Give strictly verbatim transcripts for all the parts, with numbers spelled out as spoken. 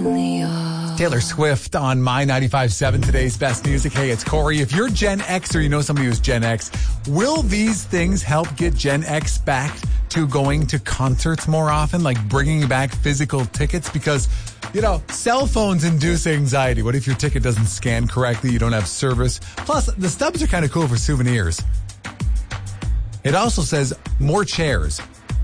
really are. Taylor Swift on My ninety-five point seven, today's best music. Hey, it's Corey. If you're Gen X or you know somebody who's Gen X, will these things help get Gen X back to going to concerts more often, like bringing back physical tickets? Because, you know, cell phones induce anxiety. What if your ticket doesn't scan correctly? You don't have service. Plus, the stubs are kind of cool for souvenirs. It also says more chairs.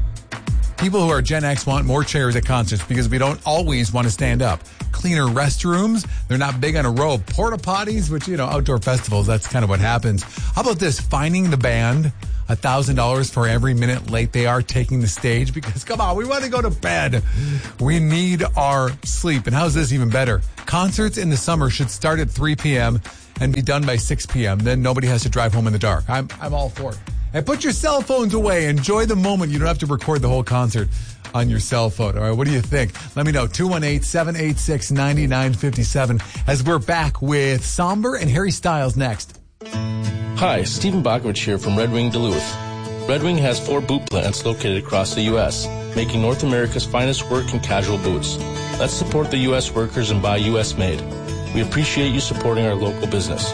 People who are Gen X want more chairs at concerts because we don't always want to stand up. Cleaner restrooms. They're not big on a row. Porta potties, which, you know, outdoor festivals, that's kind of what happens. How about this? Fining the band one thousand dollars for every minute late they are taking the stage, because, come on, we want to go to bed. We need our sleep. And how's this even better? Concerts in the summer should start at three p.m. and be done by six p.m. Then nobody has to drive home in the dark. I'm I'm all for it. And put your cell phones away. Enjoy the moment. You don't have to record the whole concert on your cell phone. All right, what do you think? Let me know. two one eight, seven eight six, nine nine five seven as we're back with Somber and Harry Styles next. Hi, Stephen Bakovich here from Red Wing Duluth. Red Wing has four boot plants located across the U S, making North America's finest work and casual boots. Let's support the U S workers and buy U S made. We appreciate you supporting our local business.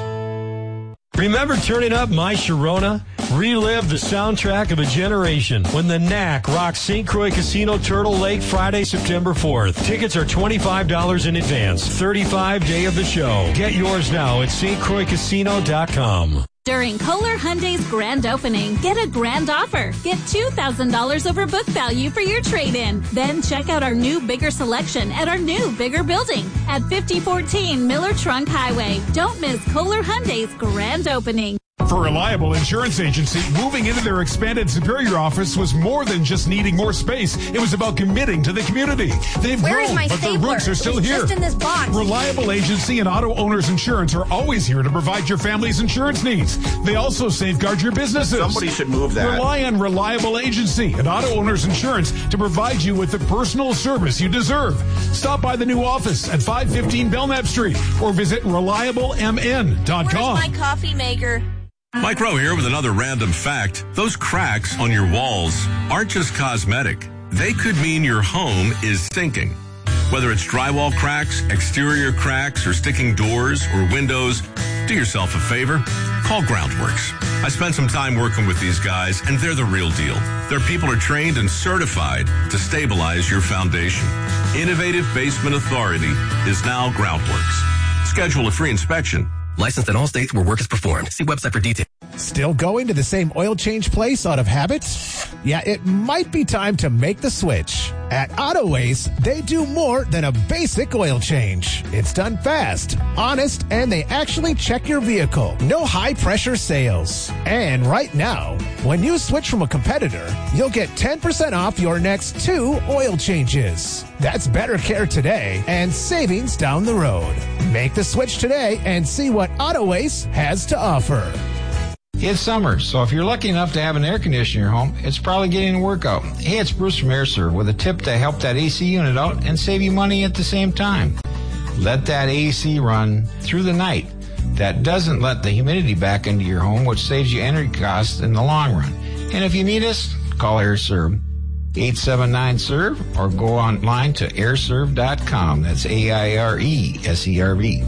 Remember turning up My Sharona? Relive the soundtrack of a generation when the Knack rocks Saint Croix Casino Turtle Lake Friday, September fourth. Tickets are twenty-five dollars in advance. thirty-five day of the show. Get yours now at st croix casino dot com. During Kohler Hyundai's grand opening, get a grand offer. Get two thousand dollars over book value for your trade-in. Then check out our new bigger selection at our new bigger building at fifty fourteen Miller Trunk Highway. Don't miss Kohler Hyundai's grand opening. For Reliable Insurance Agency, moving into their expanded Superior office was more than just needing more space. It was about committing to the community. They've Where grown, is my but stapler? their roots are still It's here. just in this box. Reliable Agency and Auto Owners Insurance are always here to provide your family's insurance needs. They also safeguard your businesses. Somebody should move that. Rely on Reliable Agency and Auto Owners Insurance to provide you with the personal service you deserve. Stop by the new office at five fifteen Belknap Street or visit reliable m n dot com. Where's my coffee maker? Mike Rowe here with another random fact. Those cracks on your walls aren't just cosmetic. They could mean your home is sinking. Whether it's drywall cracks, exterior cracks, or sticking doors or windows, do yourself a favor. Call Groundworks. I spent some time working with these guys, and they're the real deal. Their people are trained and certified to stabilize your foundation. Innovative Basement Authority is now Groundworks. Schedule a free inspection. Licensed in all states where work is performed. See website for details. Still going to the same oil change place out of habit? Yeah, it might be time to make the switch. At AutoAce, they do more than a basic oil change. It's done fast, honest, and they actually check your vehicle. No high-pressure sales. And right now, when you switch from a competitor, you'll get ten percent off your next two oil changes. That's better care today and savings down the road. Make the switch today and see what AutoAce has to offer. It's summer, so if you're lucky enough to have an air conditioner in your home, it's probably getting a workout. Hey, it's Bruce from AirServe with a tip to help that A C unit out and save you money at the same time. Let that A C run through the night. That doesn't let the humidity back into your home, which saves you energy costs in the long run. And if you need us, call AirServe. eight seven nine S E R V or go online to air serve dot com. That's A I R E S E R V.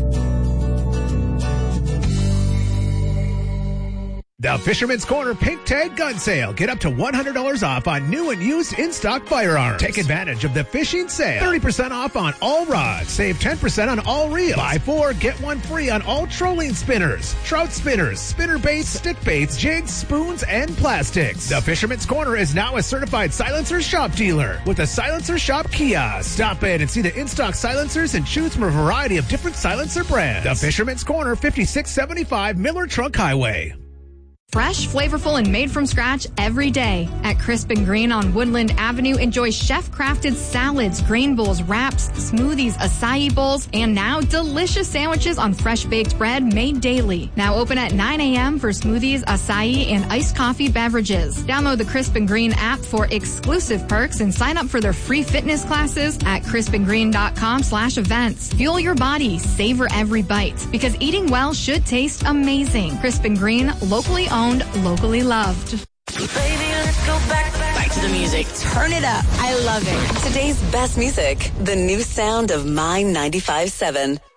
The Fisherman's Corner Pink Tag Gun Sale. Get up to one hundred dollars off on new and used in-stock firearms. Take advantage of the fishing sale. thirty percent off on all rods. Save ten percent on all reels. Buy four, get one free on all trolling spinners, trout spinners, spinner baits, stick baits, jigs, spoons, and plastics. The Fisherman's Corner is now a certified silencer shop dealer with a silencer shop kiosk. Stop in and see the in-stock silencers and choose from a variety of different silencer brands. The Fisherman's Corner, fifty-six seventy-five Miller Trunk Highway. Fresh, flavorful, and made from scratch every day. At Crisp and Green on Woodland Avenue, enjoy chef-crafted salads, green bowls, wraps, smoothies, acai bowls, and now delicious sandwiches on fresh-baked bread made daily. Now open at nine a.m. for smoothies, acai, and iced coffee beverages. Download the Crisp and Green app for exclusive perks and sign up for their free fitness classes at crispandgreen.com slash events. Fuel your body, savor every bite, because eating well should taste amazing. Crisp and Green, locally owned, locally loved. Baby, let's go back, back to the music. music. Turn it up. I love it. Today's best music, the new sound of My ninety-five point seven.